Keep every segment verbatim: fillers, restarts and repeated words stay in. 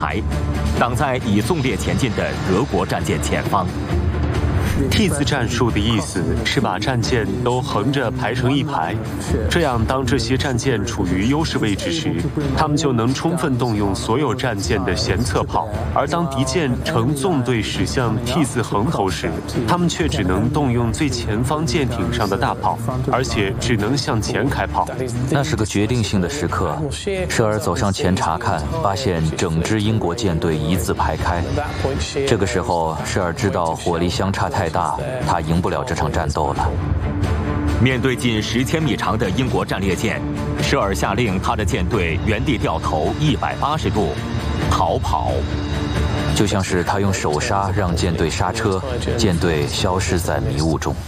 排，挡在已纵列前进的德国战舰前方。 T 字战术的意思是把战舰都横着排成一排，这样当这些战舰处于优势位置时，他们就能充分动用所有战舰的舷侧炮；而当敌舰呈纵队驶向 T 字横头时，他们却只能动用最前方舰艇上的大炮，而且只能向前开炮。 那是个决定性的时刻，舍尔走上前查看，发现整支英国舰队一字排开。这个时候，舍尔知道火力相差太大，他赢不了这场战斗了。 面对近十千米长的英国战列舰，舍尔下令他的舰队原地掉头一百八十度逃跑， 就像是他用手刹让舰队刹车，舰队消失在迷雾中。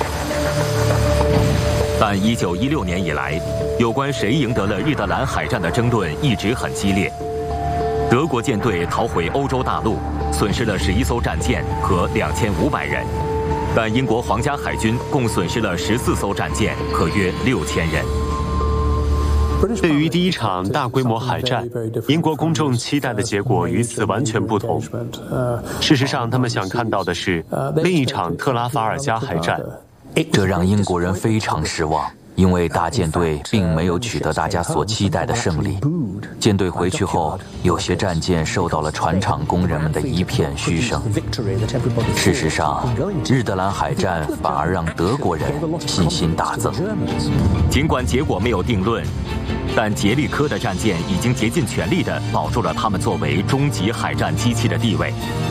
但一九一六年以来，有关谁赢得了日德兰海战的争论一直很激烈。德国舰队逃回欧洲大陆，损失了十一艘战舰和两千五百人，但英国皇家海军共损失了十四艘战舰和约六千人。 对于第一场大规模海战，英国公众期待的结果与此完全不同。事实上，他们想看到的是另一场特拉法尔加海战。 这让英国人非常失望，因为大舰队并没有取得大家所期待的胜利。舰队回去后，有些战舰受到了船厂工人们的一片嘘声。事实上，日德兰海战反而让德国人信心大增。 尽管结果没有定论，但杰利科的战舰已经竭尽全力地保住了他们作为终极海战机器的地位。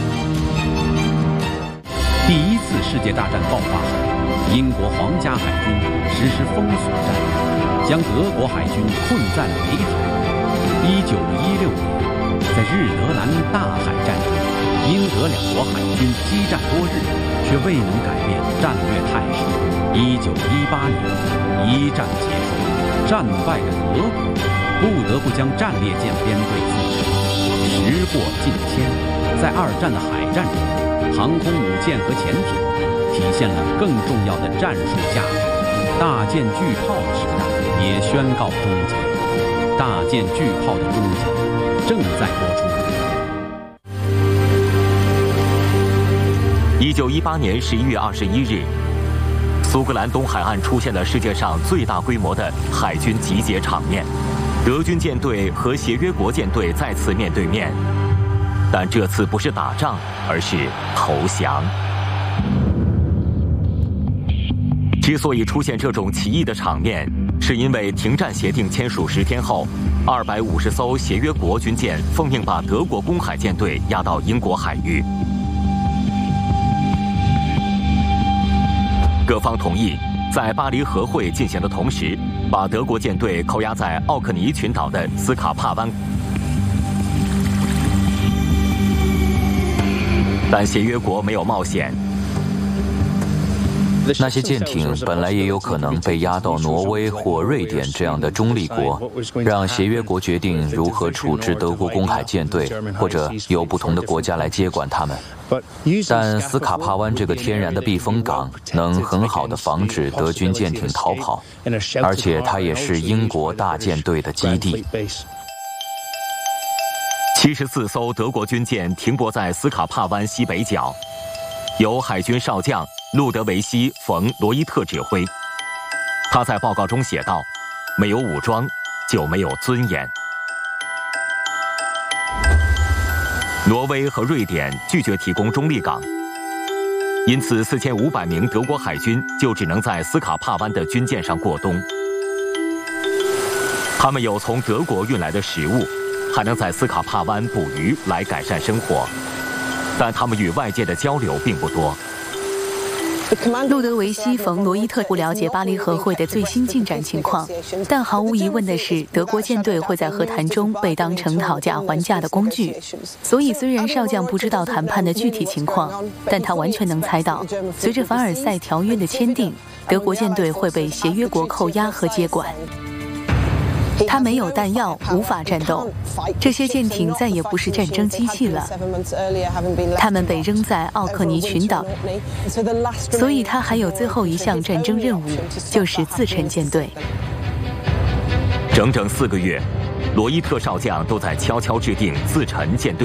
第一次世界大战爆发后，英国皇家海军实施封锁战，将德国海军困在了北海。一九一六年，在日德兰大海战中，英德两国海军激战多日，却未能改变战略态势。一九一八年，一战结束，战败的德国不得不将战列舰编队复陈。时过境迁，在二战的海战中，航空母舰和潜艇体现了更重要的战术价值，大舰巨炮的时代也宣告终结。大舰巨炮的终结正在播出。 一九一八年十一月二十一日，苏格兰东海岸出现了世界上最大规模的海军集结场面，德军舰队和协约国舰队再次面对面，但这次不是打仗，而是投降。之所以出现这种奇异的场面，是因为停战协定签署十天后，二百五十艘协约国军舰奉命把德国公海舰队押到英国海域。各方同意在巴黎和会进行的同时，把德国舰队扣押在奥克尼群岛的斯卡帕湾。但协约国没有冒险。 那些舰艇本来也有可能被押到挪威或瑞典这样的中立国，让协约国决定如何处置德国公海舰队，或者由不同的国家来接管他们。但斯卡帕湾这个天然的避风港能很好地防止德军舰艇逃跑，而且它也是英国大舰队的基地。 七十四艘德国军舰停泊在斯卡帕湾西北角，由海军少将路德维希·冯·罗伊特指挥。他在报告中写道：“没有武装，就没有尊严。”挪威和瑞典拒绝提供中立港，因此四千五百名德国海军就只能在斯卡帕湾的军舰上过冬。他们有从德国运来的食物，还能在斯卡帕湾捕鱼来改善生活，但他们与外界的交流并不多。 路德维希·冯·罗伊特不了解巴黎和会的最新进展情况，但毫无疑问的是，德国舰队会在和谈中被当成讨价还价的工具。所以，虽然少将不知道谈判的具体情况，但他完全能猜到，随着凡尔赛条约的签订，德国舰队会被协约国扣押和接管。他没有弹药，无法战斗。这些舰艇再也不是战争机器了，他们被扔在奥克尼群岛，所以他还有最后一项战争任务，就是自沉舰队。 整整四个月， 罗伊特少将都在悄悄制定自沉舰队